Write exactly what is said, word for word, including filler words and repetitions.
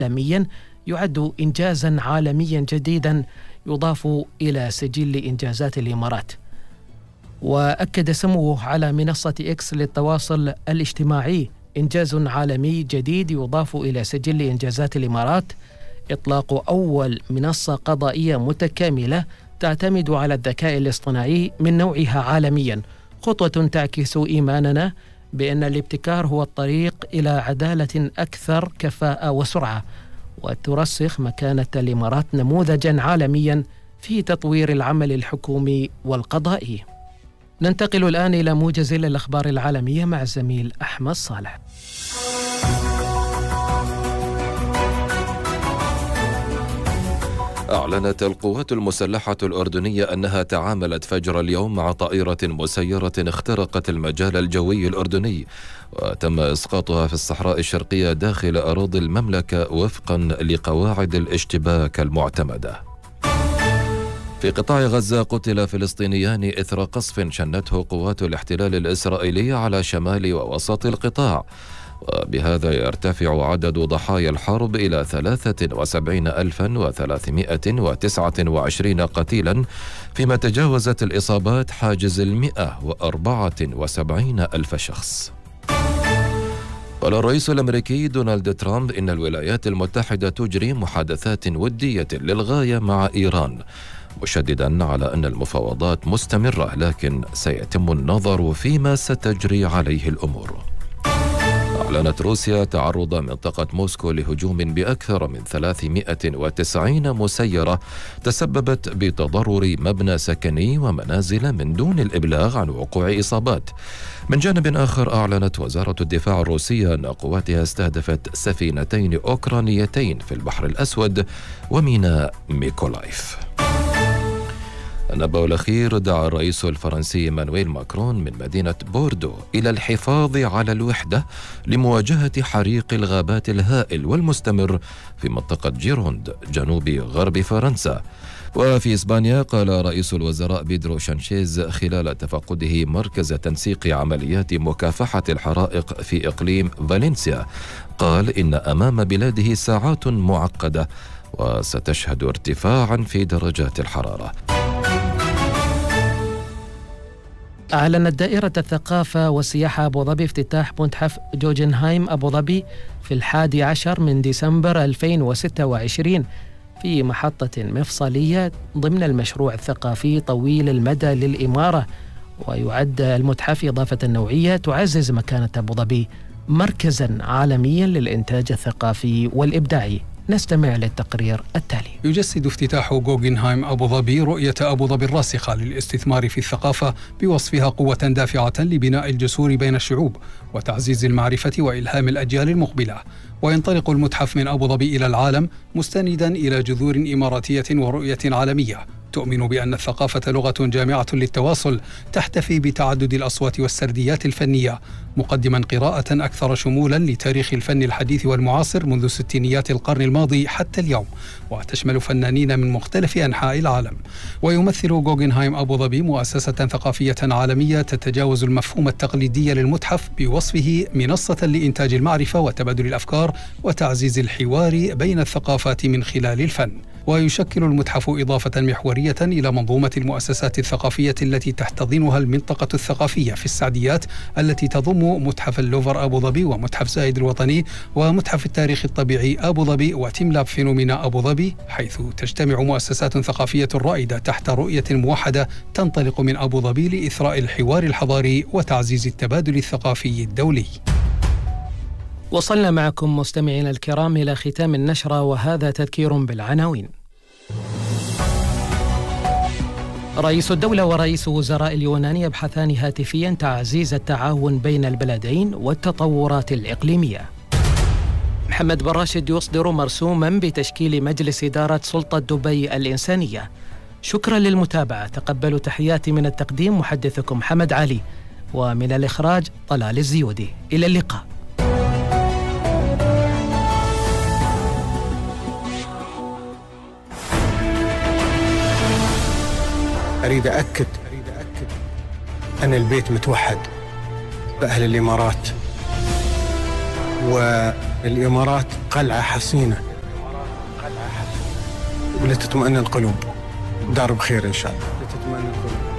عالميا يعد إنجازا عالميا جديدا يضاف إلى سجل إنجازات الإمارات. وأكد سموه على منصة إكس للتواصل الاجتماعي إنجاز عالمي جديد يضاف إلى سجل إنجازات الإمارات، إطلاق أول منصة قضائية متكاملة تعتمد على الذكاء الاصطناعي من نوعها عالميا، خطوة تعكس إيماننا بأن الابتكار هو الطريق إلى عدالة أكثر كفاءة وسرعة، وترسخ مكانة الإمارات نموذجا عالميا في تطوير العمل الحكومي والقضائي. ننتقل الآن إلى موجز الأخبار العالمية مع الزميل أحمد صالح. أعلنت القوات المسلحة الأردنية أنها تعاملت فجر اليوم مع طائرة مسيرة اخترقت المجال الجوي الأردني، وتم إسقاطها في الصحراء الشرقية داخل أراضي المملكة وفقا لقواعد الاشتباك المعتمدة. في قطاع غزة قتل فلسطينيان إثر قصف شنته قوات الاحتلال الإسرائيلي على شمال ووسط القطاع، وبهذا يرتفع عدد ضحايا الحرب إلى ثلاثة وسبعين ألفا وثلاثمائة وتسعة وعشرين قتيلا، فيما تجاوزت الإصابات حاجز المئة وأربعة وسبعين ألف شخص. قال الرئيس الأمريكي دونالد ترامب إن الولايات المتحدة تجري محادثات ودية للغاية مع إيران، مشددا على أن المفاوضات مستمرة لكن سيتم النظر فيما ستجري عليه الأمور. أعلنت روسيا تعرض منطقة موسكو لهجوم بأكثر من ثلاثمائة وتسعين مسيرة تسببت بتضرر مبنى سكني ومنازل من دون الإبلاغ عن وقوع إصابات. من جانب آخر أعلنت وزارة الدفاع الروسية أن قواتها استهدفت سفينتين أوكرانيتين في البحر الأسود وميناء ميكولايف. النبأ الأخير دعا الرئيس الفرنسي مانويل ماكرون من مدينة بوردو إلى الحفاظ على الوحدة لمواجهة حريق الغابات الهائل والمستمر في منطقة جيروند جنوب غرب فرنسا. وفي إسبانيا قال رئيس الوزراء بيدرو سانشيز خلال تفقده مركز تنسيق عمليات مكافحة الحرائق في إقليم فالنسيا، قال إن أمام بلاده ساعات معقدة وستشهد ارتفاعا في درجات الحرارة. أعلنت دائرة الثقافة والسياحة أبو ظبي افتتاح متحف جوجنهايم أبو ظبي في الحادي عشر من ديسمبر ألفين وستة وعشرين في محطة مفصلية ضمن المشروع الثقافي طويل المدى للإمارة. ويعد المتحف إضافة نوعية تعزز مكانة أبو ظبي مركزا عالميا للإنتاج الثقافي والإبداعي. نستمع للتقرير التالي. يجسد افتتاح جوجنهايم أبو ظبي رؤية أبو ظبي الراسخة للاستثمار في الثقافة بوصفها قوة دافعة لبناء الجسور بين الشعوب وتعزيز المعرفة وإلهام الأجيال المقبلة. وينطلق المتحف من أبو ظبي إلى العالم مستندا إلى جذور إماراتية ورؤية عالمية تؤمن بأن الثقافة لغة جامعة للتواصل تحتفي بتعدد الأصوات والسرديات الفنية، مقدما قراءة أكثر شمولا لتاريخ الفن الحديث والمعاصر منذ ستينيات القرن الماضي حتى اليوم، وتشمل فنانين من مختلف أنحاء العالم. ويمثل جوجنهايم أبو ظبي مؤسسة ثقافية عالمية تتجاوز المفهوم التقليدي للمتحف بوصفه منصة لإنتاج المعرفة وتبادل الأفكار وتعزيز الحوار بين الثقافات من خلال الفن. ويشكل المتحف إضافة محورية إلى منظومة المؤسسات الثقافية التي تحتضنها المنطقة الثقافية في السعديات، التي تضم متحف اللوفر أبو ظبي ومتحف زايد الوطني ومتحف التاريخ الطبيعي أبو ظبي وتيملاب فينومينا أبو ظبي، حيث تجتمع مؤسسات ثقافية رائدة تحت رؤية موحدة تنطلق من أبو ظبي لإثراء الحوار الحضاري وتعزيز التبادل الثقافي الدولي. وصلنا معكم مستمعينا الكرام إلى ختام النشرة، وهذا تذكير بالعناوين. رئيس الدولة ورئيس وزراء اليونان يبحثان هاتفيا تعزيز التعاون بين البلدين والتطورات الإقليمية. محمد بن راشد يصدر مرسوما بتشكيل مجلس إدارة سلطة دبي الإنسانية. شكرا للمتابعة، تقبلوا تحياتي من التقديم محدثكم حمد علي، ومن الإخراج طلال الزيودي. إلى اللقاء. أريد أأكد أن البيت متوحد بأهل الإمارات، والإمارات قلعة حصينة ولتطمئن القلوب. دار بخير إن شاء الله. لتطمئن القلوب.